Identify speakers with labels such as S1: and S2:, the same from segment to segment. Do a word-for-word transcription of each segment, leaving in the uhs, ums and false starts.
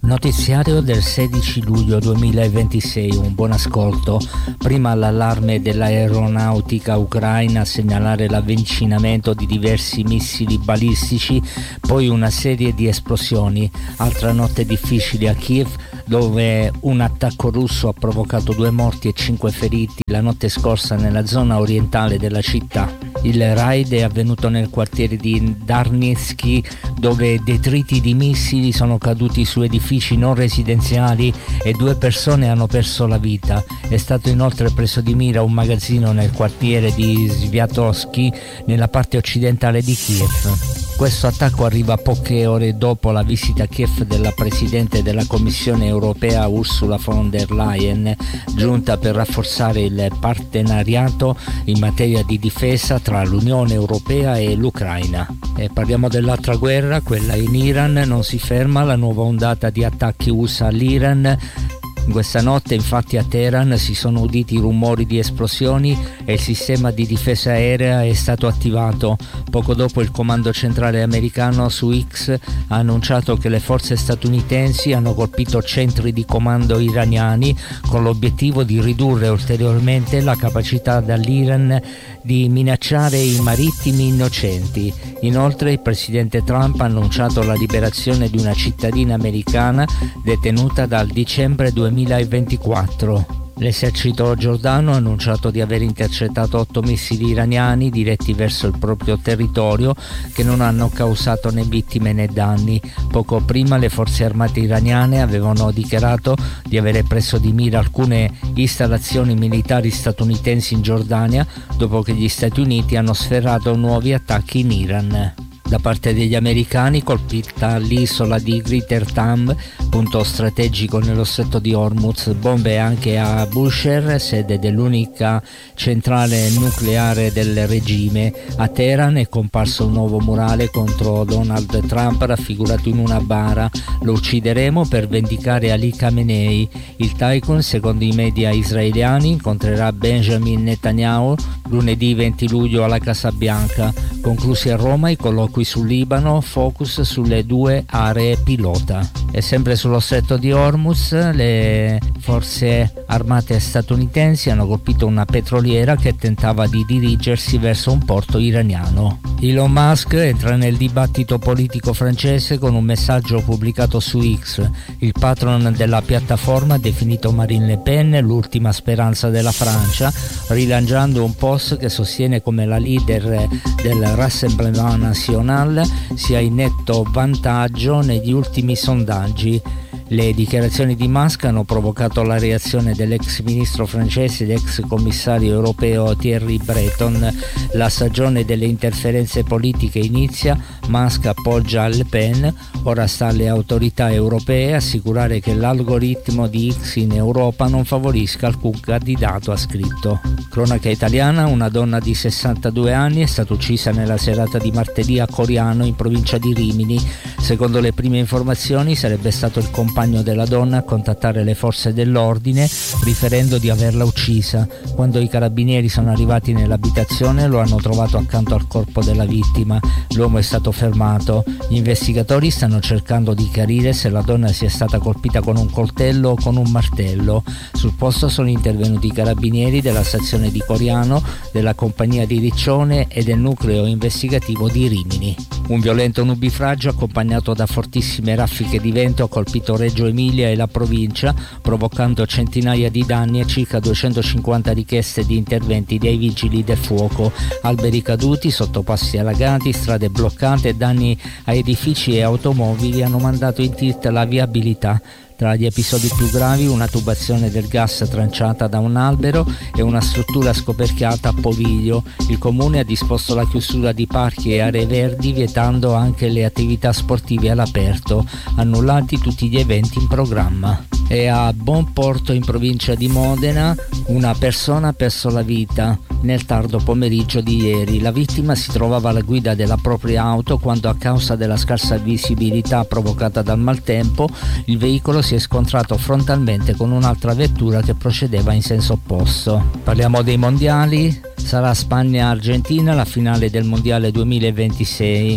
S1: Notiziario del sedici luglio duemilaventisei, un buon ascolto. Prima l'allarme dell'aeronautica ucraina a segnalare l'avvicinamento di diversi missili balistici, poi una serie di esplosioni. Altra notte difficile a Kiev, dove un attacco russo ha provocato due morti e cinque feriti la notte scorsa nella zona orientale della città. Il raid è avvenuto nel quartiere di Darnitsky, dove detriti di missili sono caduti su edifici non residenziali e due persone hanno perso la vita. È stato inoltre preso di mira un magazzino nel quartiere di Sviatowski, nella parte occidentale di Kiev. Questo attacco arriva poche ore dopo la visita a Kiev della Presidente della Commissione Europea Ursula von der Leyen, giunta per rafforzare il partenariato in materia di difesa tra l'Unione Europea e l'Ucraina. E parliamo dell'altra guerra, quella in Iran. Non si ferma la nuova ondata di attacchi U S A all'Iran. Questa notte infatti a Teheran si sono uditi rumori di esplosioni e il sistema di difesa aerea è stato attivato. Poco dopo il comando centrale americano su X ha annunciato che le forze statunitensi hanno colpito centri di comando iraniani con l'obiettivo di ridurre ulteriormente la capacità dell'Iran di minacciare i marittimi innocenti. Inoltre il presidente Trump ha annunciato la liberazione di una cittadina americana detenuta dal dicembre duemilaventiquattro. L'esercito giordano ha annunciato di aver intercettato otto missili iraniani diretti verso il proprio territorio che non hanno causato né vittime né danni. Poco prima le forze armate iraniane avevano dichiarato di avere preso di mira alcune installazioni militari statunitensi in Giordania dopo che gli Stati Uniti hanno sferrato nuovi attacchi in Iran. Da parte degli americani, colpita l'isola di Greater Tam, punto strategico nello stretto di Hormuz, bombe anche a Bushehr, sede dell'unica centrale nucleare del regime. A Teheran è comparso un nuovo murale contro Donald Trump raffigurato in una bara. Lo uccideremo per vendicare Ali Khamenei. Il tycoon, secondo i media israeliani, incontrerà Benjamin Netanyahu lunedì venti luglio alla Casa Bianca. Conclusi a Roma i colloqui sul Libano, focus sulle due aree pilota. E sempre sullo stretto di Hormuz le forze armate statunitensi hanno colpito una petroliera che tentava di dirigersi verso un porto iraniano. Elon Musk entra nel dibattito politico francese con un messaggio pubblicato su X. Il patron della piattaforma ha definito Marine Le Pen l'ultima speranza della Francia, rilanciando un post che sostiene come la leader del Rassemblement National sia in netto vantaggio negli ultimi sondaggi. Le dichiarazioni di Musk hanno provocato la reazione dell'ex ministro francese ed ex commissario europeo Thierry Breton. La stagione delle interferenze politiche inizia, Musk appoggia Le Pen, ora sta alle autorità europee assicurare che l'algoritmo di X in Europa non favorisca alcun candidato, ha scritto. Cronaca italiana, una donna di sessantadue anni è stata uccisa nella serata di martedì a Coriano in provincia di Rimini. Secondo le prime informazioni sarebbe stato il compagno della donna a contattare le forze dell'ordine riferendo di averla uccisa. Quando i carabinieri sono arrivati nell'abitazione lo hanno trovato accanto al corpo della vittima. L'uomo è stato fermato. Gli investigatori stanno cercando di chiarire se la donna sia stata colpita con un coltello o con un martello. Sul posto sono intervenuti i carabinieri della stazione di Coriano, della compagnia di Riccione e del nucleo investigativo di Rimini. Un violento nubifragio accompagnato da fortissime raffiche di vento ha colpito Reggio Emilia e la provincia, provocando centinaia di danni e circa duecentocinquanta richieste di interventi dei vigili del fuoco. Alberi caduti, sottopassi allagati, strade bloccate e danni a edifici e automobili hanno mandato in tilt la viabilità. Tra gli episodi più gravi una tubazione del gas tranciata da un albero e una struttura scoperchiata a Poviglio. Il comune ha disposto la chiusura di parchi e aree verdi, vietando anche le attività sportive all'aperto, annullati tutti gli eventi in programma. E a Bonporto, in provincia di Modena, una persona ha perso la vita nel tardo pomeriggio di ieri. La vittima si trovava alla guida della propria auto quando, a causa della scarsa visibilità provocata dal maltempo, il veicolo si è scontrato frontalmente con un'altra vettura che procedeva in senso opposto. Parliamo dei mondiali. Sarà Spagna-Argentina la finale del mondiale duemilaventisei.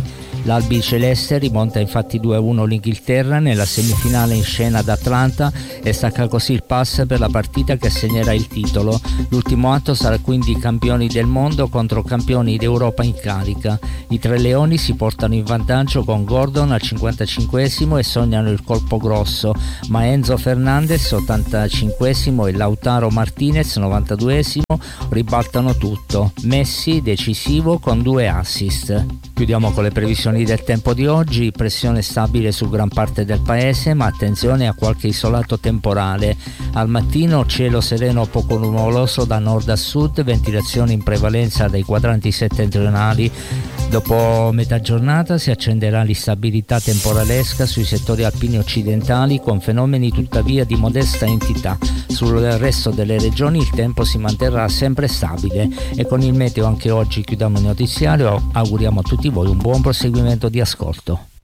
S1: L'Albi celeste rimonta infatti due a uno l'Inghilterra nella semifinale in scena ad Atlanta e stacca così il pass per la partita che assegnerà il titolo. L'ultimo atto sarà quindi campioni del mondo contro campioni d'Europa in carica. I tre leoni si portano in vantaggio con Gordon al cinquantacinquesimo e sognano il colpo grosso, ma Enzo Fernandez ottantacinquesimo e Lautaro Martinez novantaduesimo ribaltano tutto. Messi decisivo con due assist. Chiudiamo con le previsioni del tempo di oggi. Pressione stabile su gran parte del paese, ma attenzione a qualche isolato temporale. Al mattino cielo sereno poco nuvoloso da nord a sud, ventilazione in prevalenza dai quadranti settentrionali. Dopo metà giornata si accenderà l'instabilità temporalesca sui settori alpini occidentali, con fenomeni tuttavia di modesta entità. Sul resto delle regioni il tempo si manterrà sempre stabile. E con il meteo anche oggi chiudiamo il notiziario. Auguriamo a tutti voi un buon proseguimento di ascolto.